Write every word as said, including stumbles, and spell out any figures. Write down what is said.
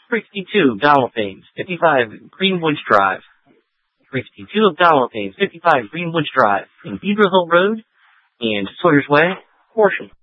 sixty-two Delaplanes, fifty-five Greenwoods Drive. sixty-two of Delaplanes, fifty-five Greenwoods Drive, in Beaver Hill Road and Sawyer's Way, Horsham.